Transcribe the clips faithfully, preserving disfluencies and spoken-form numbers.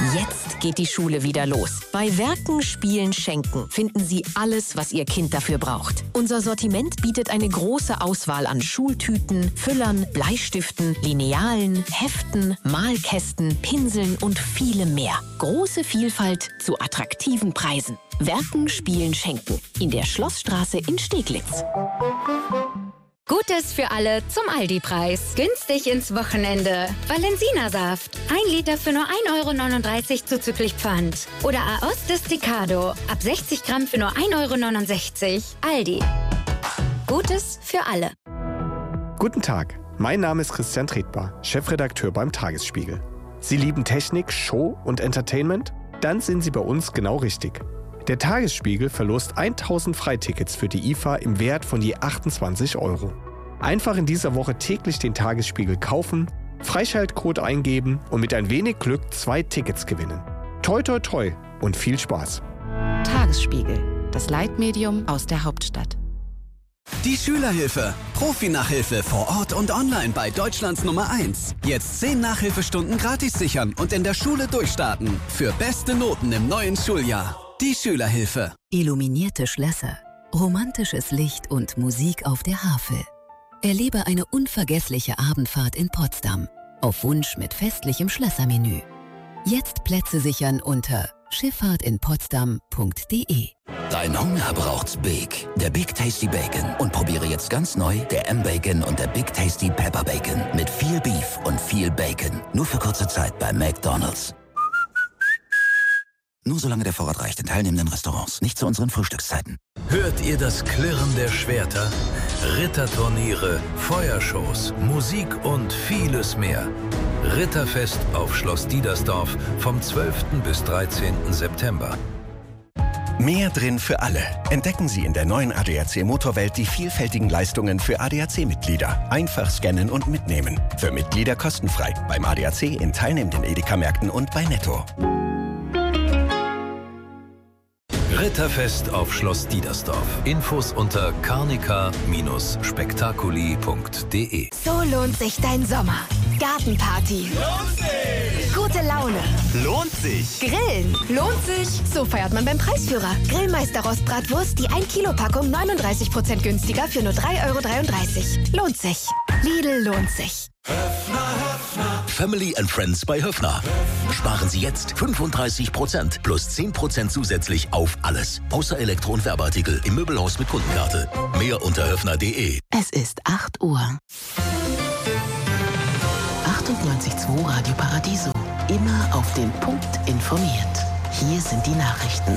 Jetzt geht die Schule wieder los. Bei Werken, Spielen, Schenken finden Sie alles, was Ihr Kind dafür braucht. Unser Sortiment bietet eine große Auswahl an Schultüten, Füllern, Bleistiften, Linealen, Heften, Malkästen, Pinseln und vielem mehr. Große Vielfalt zu attraktiven Preisen. Werken, Spielen, Schenken. In der Schlossstraße in Steglitz. Gutes für alle zum Aldi-Preis. Günstig ins Wochenende. Valensina-Saft. Ein Liter für nur ein Euro neununddreißig zuzüglich Pfand. Oder Aos Desticado. Ab sechzig Gramm für nur ein Euro neunundsechzig. Aldi. Gutes für alle. Guten Tag, mein Name ist Christian Tretbar, Chefredakteur beim Tagesspiegel. Sie lieben Technik, Show und Entertainment? Dann sind Sie bei uns genau richtig. Der Tagesspiegel verlost tausend Freitickets für die I F A im Wert von je achtundzwanzig Euro. Einfach in dieser Woche täglich den Tagesspiegel kaufen, Freischaltcode eingeben und mit ein wenig Glück zwei Tickets gewinnen. Toi toi toi und viel Spaß. Tagesspiegel, das Leitmedium aus der Hauptstadt. Die Schülerhilfe. Profi-Nachhilfe vor Ort und online bei Deutschlands Nummer eins. Jetzt zehn Nachhilfestunden gratis sichern und in der Schule durchstarten. Für beste Noten im neuen Schuljahr. Die Schülerhilfe. Illuminierte Schlösser, romantisches Licht und Musik auf der Havel. Erlebe eine unvergessliche Abendfahrt in Potsdam. Auf Wunsch mit festlichem Schlössermenü. Jetzt Plätze sichern unter schifffahrt in potsdam punkt de. Dein Hunger braucht's Big. Der Big Tasty Bacon. Und probiere jetzt ganz neu der M-Bacon und der Big Tasty Pepper Bacon. Mit viel Beef und viel Bacon. Nur für kurze Zeit bei McDonald's. Nur solange der Vorrat reicht in teilnehmenden Restaurants, nicht zu unseren Frühstückszeiten. Hört ihr das Klirren der Schwerter? Ritterturniere, Feuershows, Musik und vieles mehr. Ritterfest auf Schloss Diedersdorf vom zwölften bis dreizehnten September. Mehr drin für alle. Entdecken Sie in der neuen A D A C Motorwelt die vielfältigen Leistungen für A D A C-Mitglieder. Einfach scannen und mitnehmen. Für Mitglieder kostenfrei. Beim A D A C in teilnehmenden Edeka-Märkten und bei Netto. Ritterfest auf Schloss Diedersdorf. Infos unter carnica spektakuli punkt de. So lohnt sich dein Sommer. Gartenparty. Lohnt sich. Gute Laune. Lohnt sich. Grillen. Lohnt sich. So feiert man beim Preisführer. Grillmeister Rostbratwurst, die ein Kilo Packung neununddreißig Prozent günstiger für nur drei Euro dreiunddreißig. Lohnt sich. Lidl lohnt sich. Höfner, Höfner. Family and Friends bei Höfner. Sparen Sie jetzt fünfunddreißig Prozent plus zehn Prozent zusätzlich auf alles. Außer Elektro- und Werbeartikel im Möbelhaus mit Kundenkarte. Mehr unter höfner punkt de. Es ist acht Uhr. achtundneunzig Komma zwei Radio Paradiso. Immer auf den Punkt informiert. Hier sind die Nachrichten.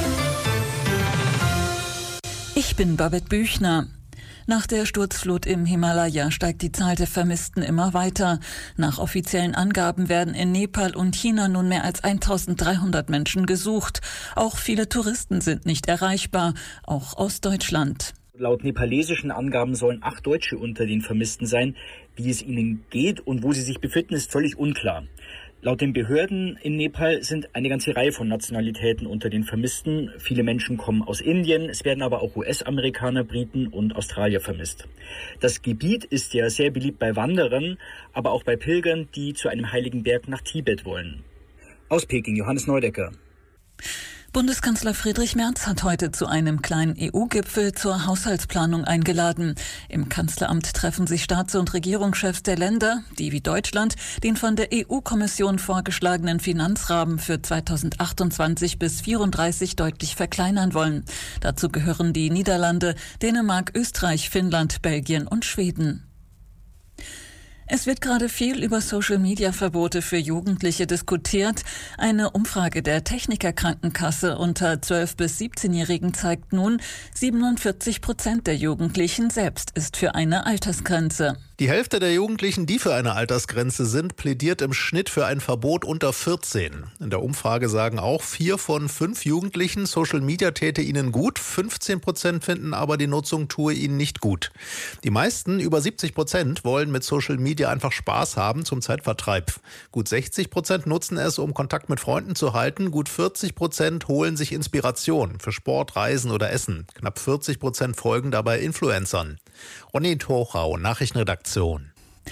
Ich bin Babette Büchner. Nach der Sturzflut im Himalaya steigt die Zahl der Vermissten immer weiter. Nach offiziellen Angaben werden in Nepal und China nun mehr als eintausenddreihundert Menschen gesucht. Auch viele Touristen sind nicht erreichbar, auch aus Deutschland. Laut nepalesischen Angaben sollen acht Deutsche unter den Vermissten sein. Wie es ihnen geht und wo sie sich befinden, ist völlig unklar. Laut den Behörden in Nepal sind eine ganze Reihe von Nationalitäten unter den Vermissten. Viele Menschen kommen aus Indien, es werden aber auch U S-Amerikaner, Briten und Australier vermisst. Das Gebiet ist ja sehr beliebt bei Wanderern, aber auch bei Pilgern, die zu einem heiligen Berg nach Tibet wollen. Aus Peking, Johannes Neudecker. Bundeskanzler Friedrich Merz hat heute zu einem kleinen E U-Gipfel zur Haushaltsplanung eingeladen. Im Kanzleramt treffen sich Staats- und Regierungschefs der Länder, die wie Deutschland den von der E U-Kommission vorgeschlagenen Finanzrahmen für zweitausendachtundzwanzig bis vierunddreißig deutlich verkleinern wollen. Dazu gehören die Niederlande, Dänemark, Österreich, Finnland, Belgien und Schweden. Es wird gerade viel über Social-Media-Verbote für Jugendliche diskutiert. Eine Umfrage der Techniker Krankenkasse unter zwölf- bis siebzehnjährigen zeigt nun, siebenundvierzig Prozent der Jugendlichen selbst ist für eine Altersgrenze. Die Hälfte der Jugendlichen, die für eine Altersgrenze sind, plädiert im Schnitt für ein Verbot unter vierzehn. In der Umfrage sagen auch vier von fünf Jugendlichen, Social Media täte ihnen gut. fünfzehn Prozent finden aber, die Nutzung tue ihnen nicht gut. Die meisten, über siebzig Prozent, wollen mit Social Media einfach Spaß haben zum Zeitvertreib. Gut sechzig Prozent nutzen es, um Kontakt mit Freunden zu halten. Gut vierzig Prozent holen sich Inspiration für Sport, Reisen oder Essen. Knapp vierzig Prozent folgen dabei Influencern. Ronny Torau, Nachrichtenredaktion.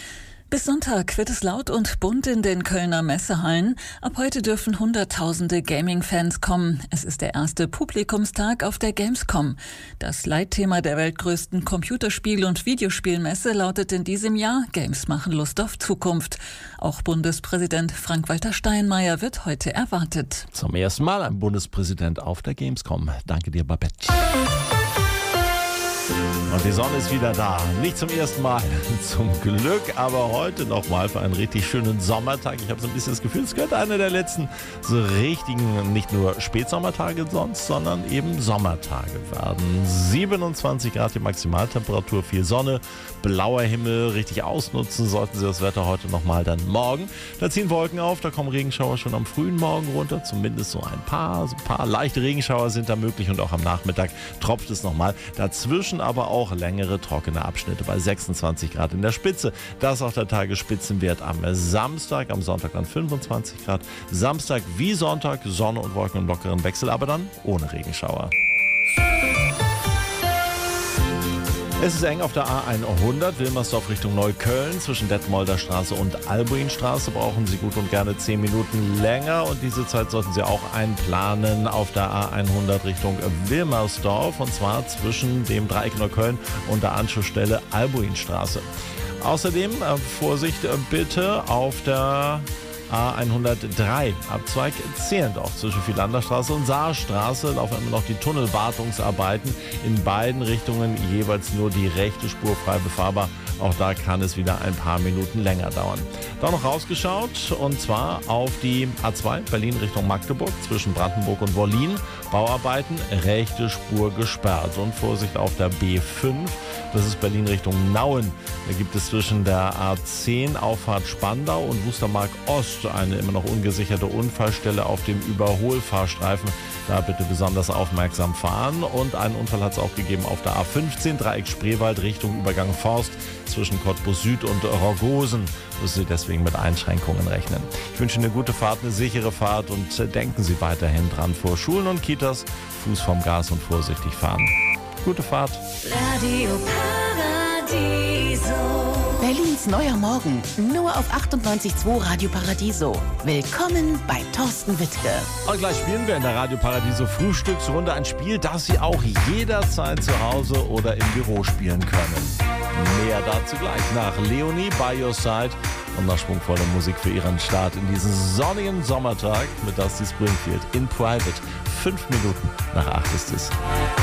Bis Sonntag wird es laut und bunt in den Kölner Messehallen. Ab heute dürfen Hunderttausende Gaming-Fans kommen. Es ist der erste Publikumstag auf der Gamescom. Das Leitthema der weltgrößten Computerspiel- und Videospielmesse lautet in diesem Jahr: Games machen Lust auf Zukunft. Auch Bundespräsident Frank-Walter Steinmeier wird heute erwartet. Zum ersten Mal ein Bundespräsident auf der Gamescom. Danke dir, Babette. Und die Sonne ist wieder da. Nicht zum ersten Mal, zum Glück, aber heute nochmal für einen richtig schönen Sommertag. Ich habe so ein bisschen das Gefühl, es könnte einer der letzten so richtigen, nicht nur Spätsommertage sonst, sondern eben Sommertage werden. siebenundzwanzig Grad die Maximaltemperatur, viel Sonne, blauer Himmel, richtig ausnutzen sollten Sie das Wetter heute nochmal dann morgen. Da ziehen Wolken auf, da kommen Regenschauer schon am frühen Morgen runter, zumindest so ein paar, so ein paar leichte Regenschauer sind da möglich und auch am Nachmittag tropft es nochmal. Dazwischen aber auch längere trockene Abschnitte bei sechsundzwanzig Grad in der Spitze. Das ist auch der Tagesspitzenwert am Samstag, am Sonntag dann fünfundzwanzig Grad. Samstag wie Sonntag Sonne und Wolken im lockeren Wechsel, aber dann ohne Regenschauer. Es ist eng auf der A hundert, Wilmersdorf Richtung Neukölln. Zwischen Detmolder Straße und Albuinstraße brauchen Sie gut und gerne zehn Minuten länger. Und diese Zeit sollten Sie auch einplanen auf der A hundert Richtung Wilmersdorf. Und zwar zwischen dem Dreieck Neukölln und der Anschlussstelle Albuinstraße. Außerdem äh, Vorsicht äh, bitte auf der A hundertdrei, Abzweig Zehlendorf zwischen Philanderstraße und Saarstraße laufen immer noch die Tunnelwartungsarbeiten. In beiden Richtungen jeweils nur die rechte Spur frei befahrbar. Auch da kann es wieder ein paar Minuten länger dauern. Da noch rausgeschaut und zwar auf die A zwei Berlin Richtung Magdeburg zwischen Brandenburg und Wollin. Bauarbeiten, rechte Spur gesperrt. Und Vorsicht auf der B fünf, das ist Berlin Richtung Nauen. Da gibt es zwischen der A zehn Auffahrt Spandau und Wustermark Ost eine immer noch ungesicherte Unfallstelle auf dem Überholfahrstreifen. Da bitte besonders aufmerksam fahren. Und einen Unfall hat es auch gegeben auf der A fünfzehn Dreieck Spreewald Richtung Übergang Forst zwischen Cottbus Süd und Rogosen. Müssen Sie deswegen mit Einschränkungen rechnen. Ich wünsche eine gute Fahrt, eine sichere Fahrt und denken Sie weiterhin dran, vor Schulen und Kitas Fuß vom Gas und vorsichtig fahren. Gute Fahrt. Radio Paradiso. Berlins neuer Morgen, nur auf achtundneunzig Komma zwei Radio Paradiso. Willkommen bei Thorsten Wittke. Und gleich spielen wir in der Radio Paradiso Frühstücksrunde ein Spiel, das Sie auch jederzeit zu Hause oder im Büro spielen können. Mehr dazu gleich nach Leonie by Your Side und nach schwungvoller Musik für Ihren Start in diesen sonnigen Sommertag mit Dusty Springfield in Private. Fünf Minuten nach acht ist es.